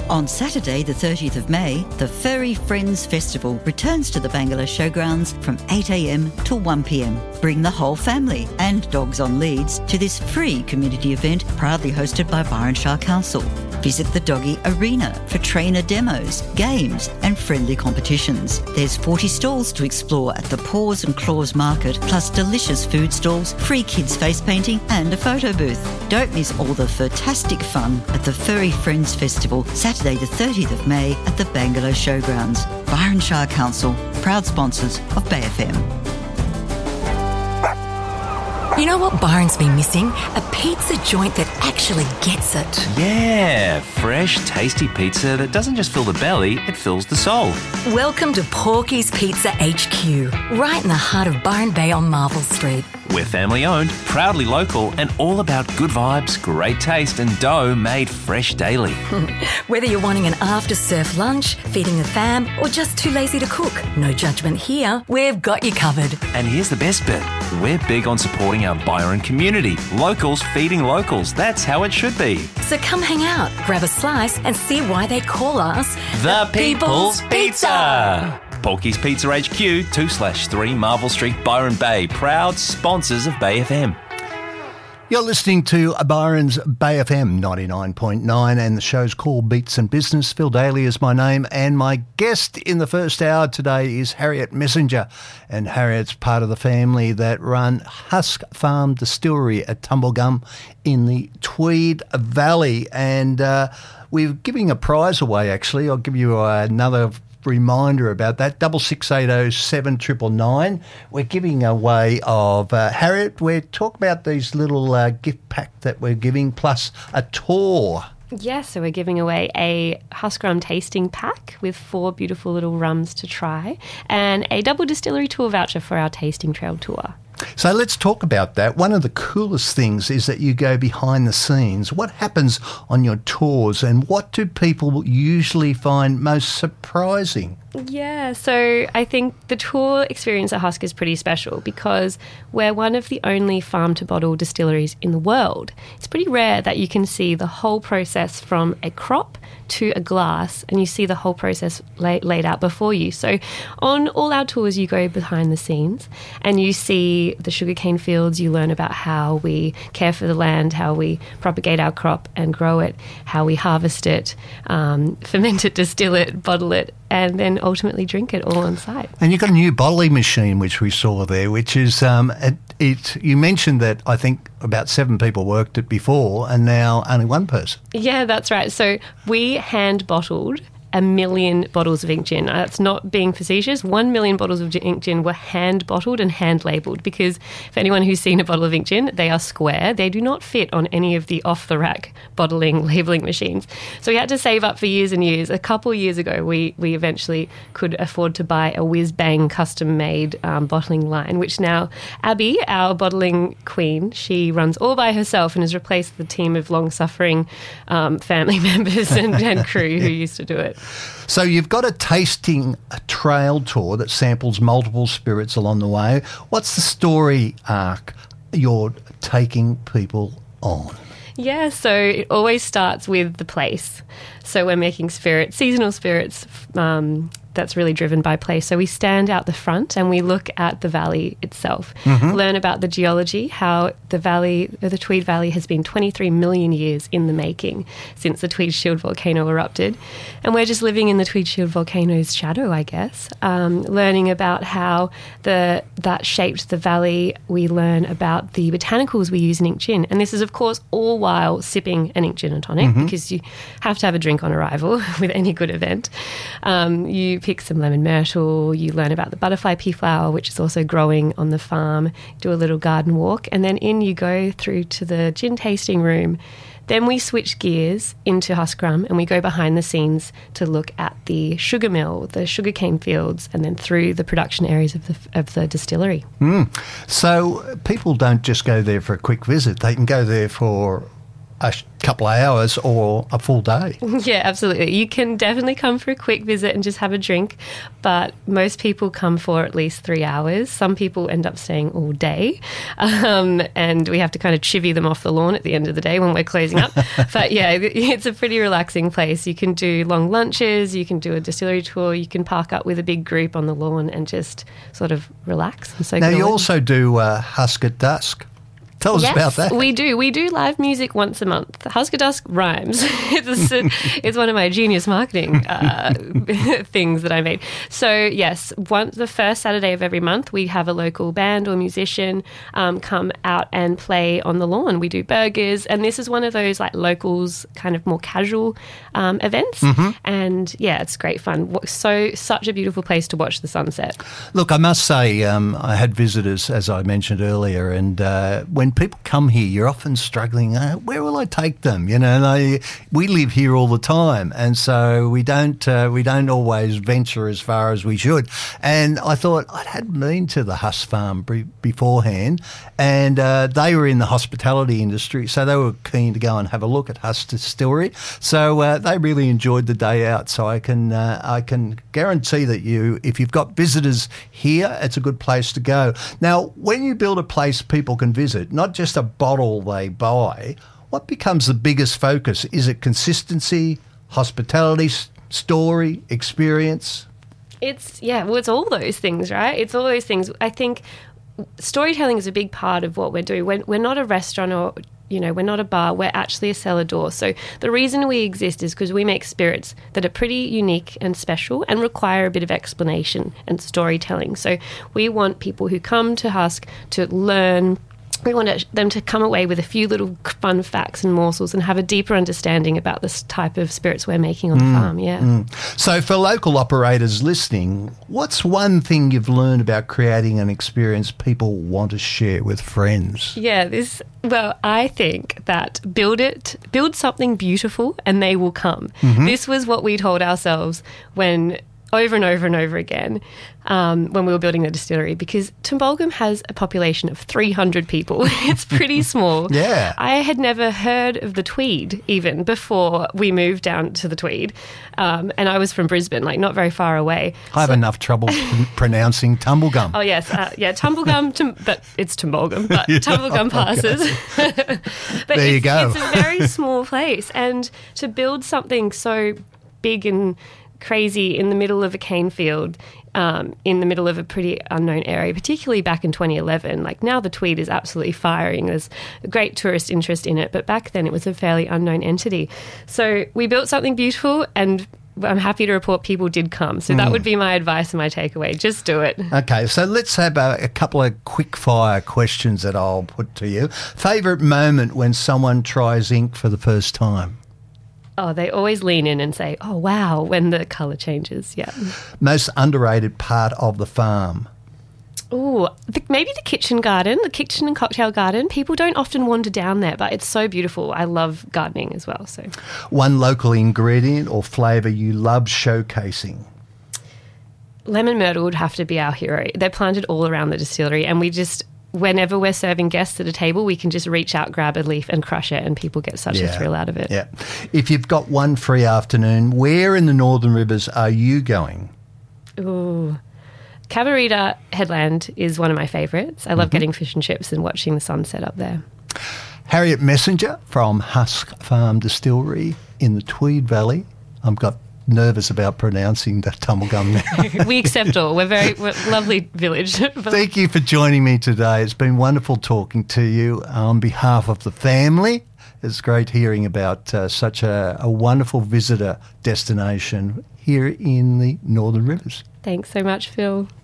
On Saturday, the 30th of May, the Furry Friends Festival returns to the Bangalow Showgrounds from 8 a.m. till 1 p.m. Bring the whole family and dogs on leads to this free community event proudly hosted by Byron Shire Council. Visit the Doggy Arena for trainer demos, games and friendly competitions. There's 40 stalls to explore at the Paws and Claws Market, plus delicious food stalls, free kids face painting and a photo booth. Don't miss all the fantastic fun at the Furry Friends Festival, Saturday the 30th of May at the Bangalow Showgrounds. Byron Shire Council, proud sponsors of Bay FM. You know what Byron's been missing? A pizza joint that actually gets it. Yeah, fresh, tasty pizza that doesn't just fill the belly, it fills the soul. Welcome to Porky's Pizza HQ, right in the heart of Byron Bay on Marvel Street. We're family owned, proudly local, and all about good vibes, great taste, and dough made fresh daily. Whether you're wanting an after-surf lunch, feeding the fam, or just too lazy to cook, no judgment here. We've got you covered. And here's the best bit. We're big on supporting our Byron community. Locals feeding locals. That's how it should be. So come hang out, grab a slice, and see why they call us The People's Pizza. Porky's Pizza HQ, 2/3 Marvel Street, Byron Bay. Proud sponsors of Bay FM. You're listening to Byron's Bay FM 99.9 and the show's called Beats and Business. Phil Daly is my name and my guest in the first hour today is Harriet Messenger. And Harriet's part of the family that run Husk Farm Distillery at Tumblegum in the Tweed Valley. And we're giving a prize away actually. I'll give you another reminder about that, 66807999. We're giving away of Harriet. We're talking about these little gift pack that we're giving, plus a tour. Yes, so we're giving away a Husk Rum tasting pack with 4 beautiful little rums to try and a double distillery tour voucher for our tasting trail tour. So let's talk about that. One of the coolest things is that you go behind the scenes. What happens on your tours and what do people usually find most surprising? Yeah, so I think the tour experience at Husk is pretty special because we're one of the only farm-to-bottle distilleries in the world. It's pretty rare that you can see the whole process from a crop to a glass and you see the whole process laid out before you. So on all our tours you go behind the scenes and you see the sugarcane fields, you learn about how we care for the land, how we propagate our crop and grow it, how we harvest it, ferment it, distill it, bottle it, and then ultimately drink it all on site. And you've got a new bottling machine, which we saw there, which is, you mentioned that I think about 7 people worked it before and now only 1 person. Yeah, that's right. So we hand bottled 1 million bottles of ink gin. That's not being facetious. 1 million bottles of ink gin were hand bottled and hand labelled because for anyone who's seen a bottle of ink gin, they are square. They do not fit on any of the off-the-rack bottling, labelling machines. So we had to save up for years and years. A couple of years ago, we eventually could afford to buy a whiz-bang custom-made bottling line, which now Abby, our bottling queen, she runs all by herself and has replaced the team of long-suffering family members and crew who used to do it. So you've got a tasting trail tour that samples multiple spirits along the way. What's the story arc you're taking people on? Yeah, so it always starts with the place. So we're making spirits, seasonal spirits, that's really driven by place. So we stand out the front and we look at the valley itself, learn about the geology, how the Tweed Valley has been 23 million years in the making since the Tweed Shield volcano erupted. And we're just living in the Tweed Shield volcano's shadow, I guess, learning about how that shaped the valley. We learn about the botanicals we use in ink gin. And this is, of course, all while sipping an ink gin and tonic because you have to have a drink on arrival with any good event. You pick some lemon myrtle, you learn about the butterfly pea flower, which is also growing on the farm, do a little garden walk, and then in you go through to the gin tasting room. Then we switch gears into Husk Rum and we go behind the scenes to look at the sugar mill, the sugarcane fields, and then through the production areas of the distillery. So people don't just go there for a quick visit. They can go there for couple of hours or a full day. Yeah, absolutely. You can definitely come for a quick visit and just have a drink, but most people come for at least 3 hours. Some people end up staying all day, and we have to kind of chivvy them off the lawn at the end of the day when we're closing up. But yeah, it's a pretty relaxing place. You can do long lunches, you can do a distillery tour, you can park up with a big group on the lawn and just sort of relax. And now, you also do Husk at Dusk. Tell us about that. We do. We do live music once a month. Husk at Dusk rhymes. It's one of my genius marketing things that I made. So, yes, the first Saturday of every month, we have a local band or musician come out and play on the lawn. We do burgers, and this is one of those like locals kind of more casual events. Mm-hmm. And, yeah, it's great fun. Such a beautiful place to watch the sunset. Look, I must say I had visitors, as I mentioned earlier, and when people come here, you're often struggling, where will I take them? You know, we live here all the time, and so we don't always venture as far as we should. And I thought I hadn't been to the Husk Farm beforehand, and they were in the hospitality industry, so they were keen to go and have a look at Husk Distillery. So they really enjoyed the day out. So I can guarantee that if you've got visitors here, it's a good place to go. Now, when you build a place people can visit, not just a bottle they buy, what becomes the biggest focus? Is it consistency, hospitality, story, experience? It's all those things, right? It's all those things. I think storytelling is a big part of what we're doing. We're not a restaurant or, we're not a bar. We're actually a cellar door. So the reason we exist is because we make spirits that are pretty unique and special and require a bit of explanation and storytelling. So we want people who come to Husk to learn. We want them to come away with a few little fun facts and morsels and have a deeper understanding about this type of spirits we're making on the farm, yeah. So for local operators listening, what's one thing you've learned about creating an experience people want to share with friends? Yeah, I think that build something beautiful and they will come. Mm-hmm. This was what we told ourselves over and over and over again when we were building the distillery, because Tumbulgum has a population of 300 people. It's pretty small. Yeah. I had never heard of the Tweed even before we moved down to the Tweed, and I was from Brisbane, like not very far away. I have enough trouble pronouncing Tumbulgum. Oh, yes. Tumbulgum, but it's Tumbulgum, but Tumbulgum passes. But there you go. It's a very small place, and to build something so big and crazy in the middle of a cane field, in the middle of a pretty unknown area, particularly back in 2011. Like now the Tweed is absolutely firing. There's a great tourist interest in it, but back then it was a fairly unknown entity. So we built something beautiful, and I'm happy to report people did come. So that would be my advice and my takeaway. Just do it. Okay, so let's have a couple of quick fire questions that I'll put to you. Favourite moment when someone tries ink for the first time? Oh, they always lean in and say, oh, wow, when the colour changes, yeah. Most underrated part of the farm? Ooh, maybe the kitchen garden, the kitchen and cocktail garden. People don't often wander down there, but it's so beautiful. I love gardening as well. So, one local ingredient or flavour you love showcasing? Lemon myrtle would have to be our hero. They're planted all around the distillery, and whenever we're serving guests at a table, we can just reach out, grab a leaf and crush it, and people get such a thrill out of it. Yeah. If you've got one free afternoon, where in the Northern Rivers are you going? Ooh, Cabarita Headland is one of my favourites. I love getting fish and chips and watching the sunset up there. Harriet Messenger from Husk Farm Distillery in the Tweed Valley. I've got nervous about pronouncing the Tumbulgum now. We accept all. We're lovely village. Thank you for joining me today. It's been wonderful talking to you on behalf of the family. It's great hearing about such a wonderful visitor destination here in the Northern Rivers. Thanks so much, Phil.